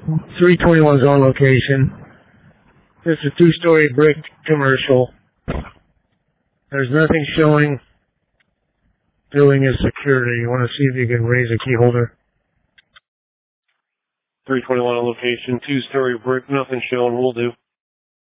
321's on location. This is a 2-story brick commercial. There's nothing showing. Building is security. You want to see if you can raise a key holder? 321 on location, 2-story brick, nothing showing. Will do.